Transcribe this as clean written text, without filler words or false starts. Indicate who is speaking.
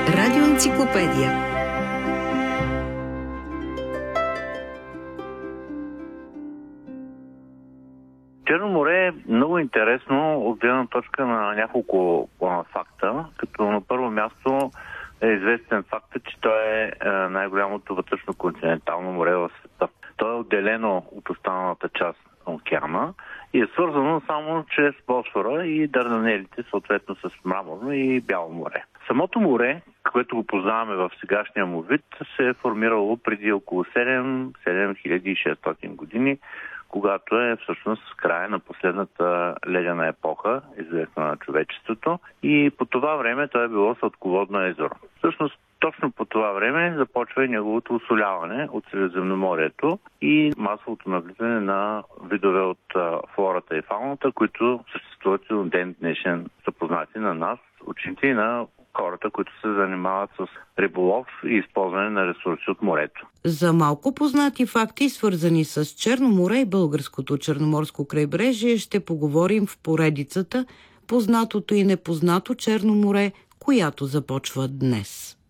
Speaker 1: Радиоенциклопедия.
Speaker 2: Черно море е много интересно от гледна точка на няколко факта, като на първо място е известен факт, че то е най-голямото вътрешно-континентално море в света. То е отделено от останалата част на океана и е свързано само чрез Босфора и Дарданелите, съответно с Мраморно и Бяло море. Самото море, което го познаваме в сегашния му вид, се е формирало преди около 7600 години, когато е всъщност края на последната ледена епоха, известна на човечеството, и по това време то е било сладководно езеро. Всъщност точно по това време започва и неговото усоляване от Средиземноморието и масовото навлизане на видове от флората и фауната, които съществуват и до ден днешен, са познати на нас, учените и на хората, които се занимават с риболов и използване на ресурси от морето.
Speaker 1: За малко познати факти, свързани с Черно море и българското черноморско крайбрежие, ще поговорим в поредицата "Познатото и непознато Черно море", която започва днес.